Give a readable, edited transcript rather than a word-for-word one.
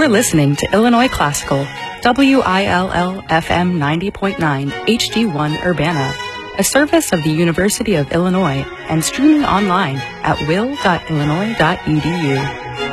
You're listening to Illinois Classical, WILL-FM 90.9 HD1 Urbana, a service of the University of Illinois and streaming online at will.illinois.edu.